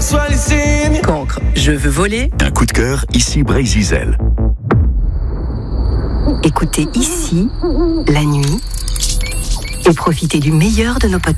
reçois les signes. Cancre, je veux voler. Un coup de cœur, ici Brésil. Écoutez ici, la nuit, et profitez du meilleur de nos podcasts.